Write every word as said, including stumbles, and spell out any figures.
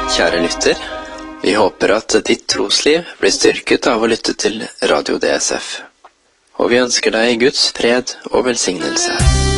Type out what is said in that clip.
Kjære lytter, vi håper at ditt trosliv blir styrket av å lytte til Radio D S F. Og vi ønsker deg Guds fred og velsignelse.